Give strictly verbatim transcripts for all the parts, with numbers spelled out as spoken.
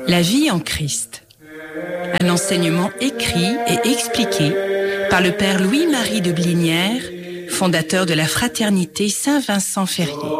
La vie en Christ. Un enseignement écrit et expliqué par le père Louis-Marie de Blinière, fondateur de la fraternité Saint-Vincent-Ferrier.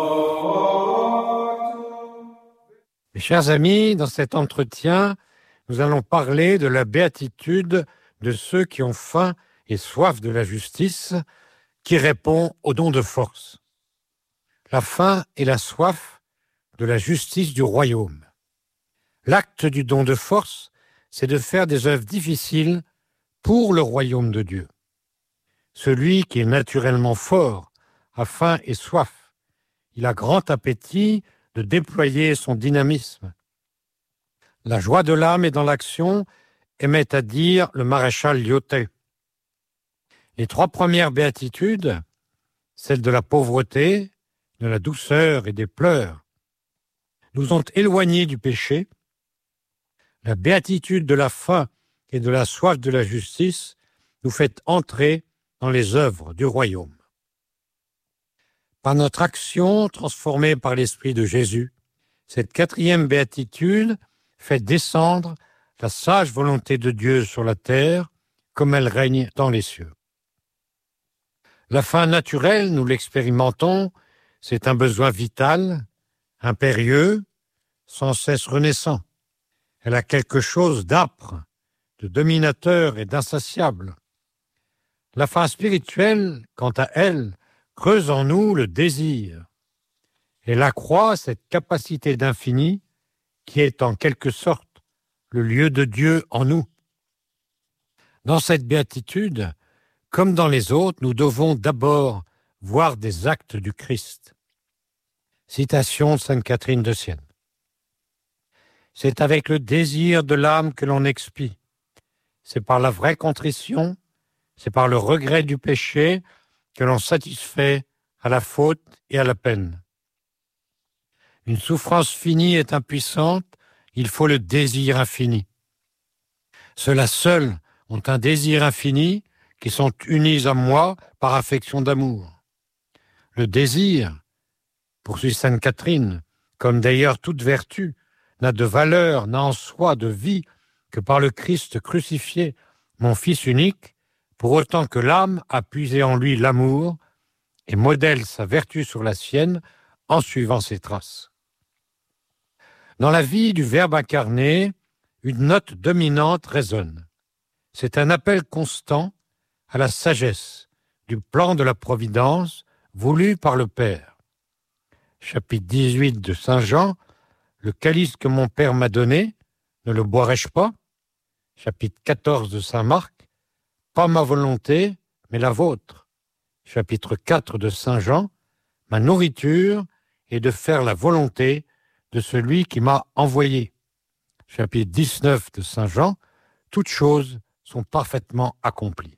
Mes chers amis, dans cet entretien, nous allons parler de la béatitude de ceux qui ont faim et soif de la justice, qui répond au don de force. La faim et la soif de la justice du royaume. L'acte du don de force, c'est de faire des œuvres difficiles pour le royaume de Dieu. Celui qui est naturellement fort a faim et soif. Il a grand appétit de déployer son dynamisme. La joie de l'âme est dans l'action, aimait à dire le maréchal Lyautey. Les trois premières béatitudes, celles de la pauvreté, de la douceur et des pleurs, nous ont éloignés du péché. La béatitude de la faim et de la soif de la justice nous fait entrer dans les œuvres du royaume. Par notre action transformée par l'Esprit de Jésus, cette quatrième béatitude fait descendre la sage volonté de Dieu sur la terre comme elle règne dans les cieux. La faim naturelle, nous l'expérimentons, c'est un besoin vital, impérieux, sans cesse renaissant. Elle a quelque chose d'âpre, de dominateur et d'insatiable. La faim spirituelle, quant à elle, creuse en nous le désir. Elle accroît cette capacité d'infini qui est en quelque sorte le lieu de Dieu en nous. Dans cette béatitude, comme dans les autres, nous devons d'abord voir des actes du Christ. Citation de Sainte Catherine de Sienne. C'est avec le désir de l'âme que l'on expie. C'est par la vraie contrition, c'est par le regret du péché que l'on satisfait à la faute et à la peine. Une souffrance finie est impuissante, il faut le désir infini. Ceux-là seuls ont un désir infini qui sont unis à moi par affection d'amour. Le désir, poursuit Sainte Catherine, comme d'ailleurs toute vertu, n'a de valeur, n'a en soi de vie que par le Christ crucifié, mon Fils unique, pour autant que l'âme a puisé en lui l'amour et modèle sa vertu sur la sienne en suivant ses traces. Dans la vie du Verbe incarné, une note dominante résonne. C'est un appel constant à la sagesse du plan de la providence voulu par le Père. Chapitre dix-huit de Saint Jean, le calice que mon Père m'a donné, ne le boirai-je pas? Chapitre quatorze de Saint Marc, pas ma volonté, mais la vôtre. Chapitre quatre de Saint Jean, ma nourriture est de faire la volonté de celui qui m'a envoyé. Chapitre dix-neuf de Saint Jean, toutes choses sont parfaitement accomplies.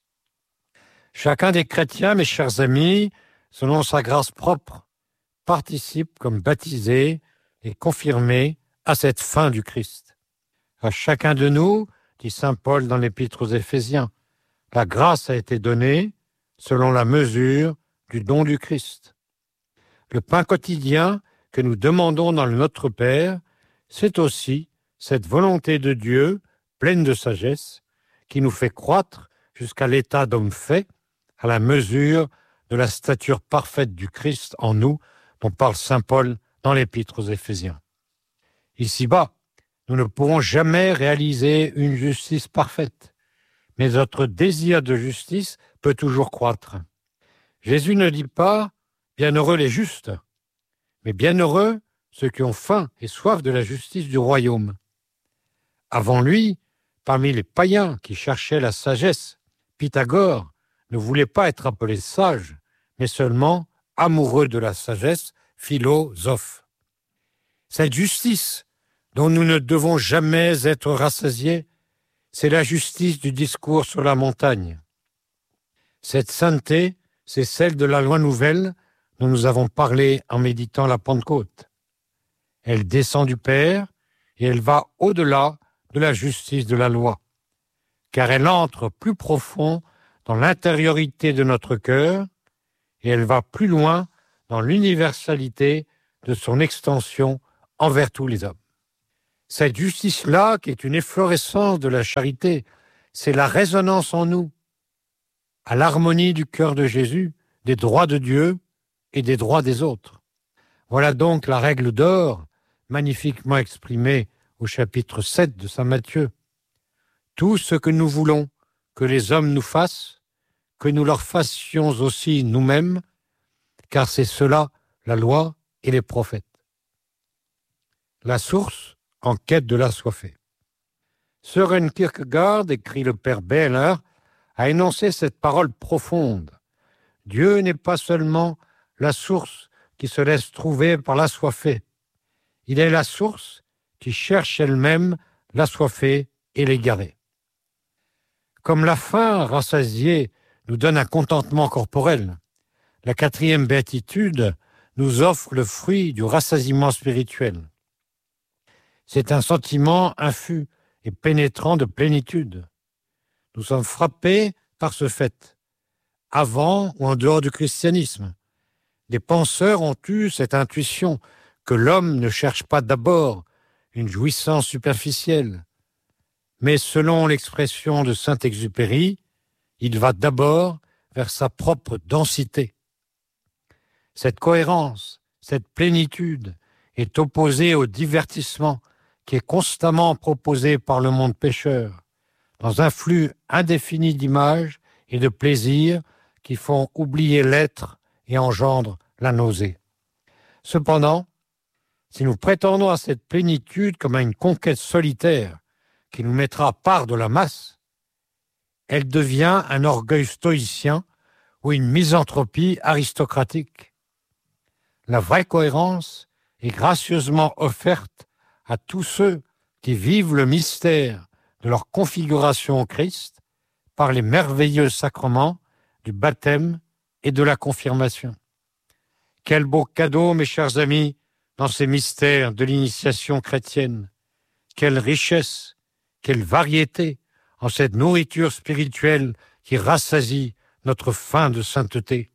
Chacun des chrétiens, mes chers amis, selon sa grâce propre, participe comme baptisé et confirmé à cette fin du Christ. À chacun de nous, dit saint Paul dans l'Épître aux Éphésiens, la grâce a été donnée selon la mesure du don du Christ. Le pain quotidien que nous demandons dans le Notre Père, c'est aussi cette volonté de Dieu, pleine de sagesse, qui nous fait croître jusqu'à l'état d'homme fait, à la mesure de la stature parfaite du Christ en nous, dont parle saint Paul dans l'Épître aux Éphésiens. Ici-bas, nous ne pourrons jamais réaliser une justice parfaite, mais notre désir de justice peut toujours croître. Jésus ne dit pas « bienheureux les justes », mais bienheureux ceux qui ont faim et soif de la justice du royaume. Avant lui, parmi les païens qui cherchaient la sagesse, Pythagore ne voulait pas être appelé sage, mais seulement amoureux de la sagesse, philosophe. Cette justice dont nous ne devons jamais être rassasiés, c'est la justice du discours sur la montagne. Cette sainteté, c'est celle de la loi nouvelle dont nous avons parlé en méditant la Pentecôte. Elle descend du Père et elle va au-delà de la justice de la loi, car elle entre plus profond dans l'intériorité de notre cœur et elle va plus loin dans l'universalité de son extension envers tous les hommes. Cette justice-là, qui est une efflorescence de la charité, c'est la résonance en nous, à l'harmonie du cœur de Jésus, des droits de Dieu et des droits des autres. Voilà donc la règle d'or, magnifiquement exprimée au chapitre sept de saint Matthieu. Tout ce que nous voulons que les hommes nous fassent, que nous leur fassions aussi nous-mêmes, car c'est cela la loi et les prophètes. La source en quête de l'assoiffé. Søren Kierkegaard, écrit le père Behler, a énoncé cette parole profonde. Dieu n'est pas seulement la source qui se laisse trouver par l'assoiffé. Il est la source qui cherche elle-même l'assoiffé et l'égaré. Comme la faim rassasiée nous donne un contentement corporel, la quatrième béatitude nous offre le fruit du rassasiement spirituel. C'est un sentiment infus et pénétrant de plénitude. Nous sommes frappés par ce fait, avant ou en dehors du christianisme. Des penseurs ont eu cette intuition que l'homme ne cherche pas d'abord une jouissance superficielle, mais selon l'expression de Saint-Exupéry, il va d'abord vers sa propre densité. Cette cohérence, cette plénitude est opposée au divertissement qui est constamment proposé par le monde pécheur, dans un flux indéfini d'images et de plaisirs qui font oublier l'être et engendrent la nausée. Cependant, si nous prétendons à cette plénitude comme à une conquête solitaire qui nous mettra à part de la masse, elle devient un orgueil stoïcien ou une misanthropie aristocratique. La vraie cohérence est gracieusement offerte à tous ceux qui vivent le mystère de leur configuration au Christ par les merveilleux sacrements du baptême et de la confirmation. Quel beau cadeau, mes chers amis, dans ces mystères de l'initiation chrétienne. Quelle richesse, quelle variété en cette nourriture spirituelle qui rassasie notre faim de sainteté.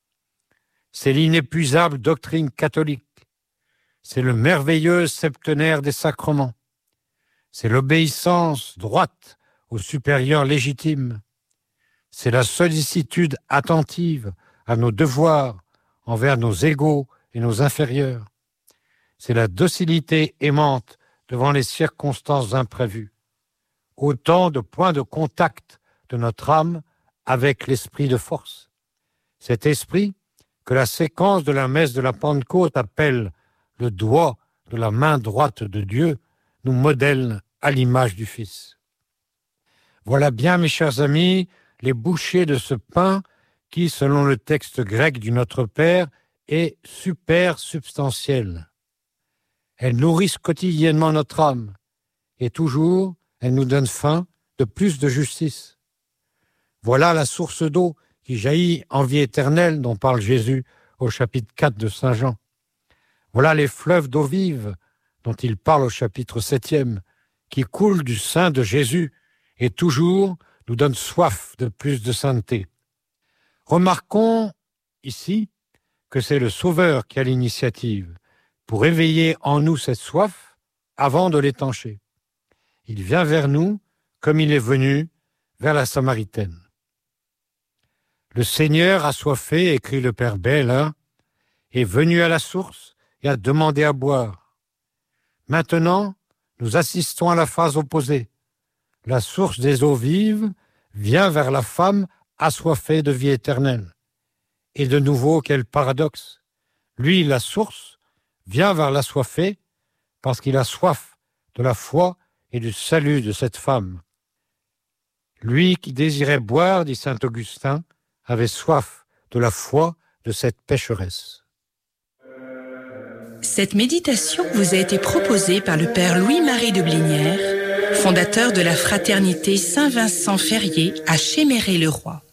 C'est l'inépuisable doctrine catholique. C'est le merveilleux septenaire des sacrements. C'est l'obéissance droite au supérieur légitime. C'est la sollicitude attentive à nos devoirs envers nos égaux et nos inférieurs. C'est la docilité aimante devant les circonstances imprévues. Autant de points de contact de notre âme avec l'esprit de force. Cet esprit que la séquence de la messe de la Pentecôte appelle le doigt de la main droite de Dieu, nous modèle à l'image du Fils. Voilà bien, mes chers amis, les bouchées de ce pain qui, selon le texte grec du Notre Père, est super substantiel. Elles nourrissent quotidiennement notre âme et toujours, elles nous donnent faim de plus de justice. Voilà la source d'eau qui jaillit en vie éternelle dont parle Jésus au chapitre quatre de Saint Jean. Voilà les fleuves d'eau vive dont il parle au chapitre septième, qui coulent du sein de Jésus et toujours nous donnent soif de plus de sainteté. Remarquons ici que c'est le Sauveur qui a l'initiative pour éveiller en nous cette soif avant de l'étancher. Il vient vers nous comme il est venu vers la Samaritaine. Le Seigneur assoiffé, écrit le Père Behler, est venu à la source et a demandé à boire. Maintenant, nous assistons à la phase opposée. La source des eaux vives vient vers la femme assoiffée de vie éternelle. Et de nouveau, quel paradoxe. Lui, la source, vient vers l'assoiffé parce qu'il a soif de la foi et du salut de cette femme. Lui qui désirait boire, dit saint Augustin, avait soif de la foi de cette pécheresse. Cette méditation vous a été proposée par le Père Louis-Marie de Blinière, fondateur de la Fraternité Saint-Vincent-Ferrier à Chéméré-le-Roi.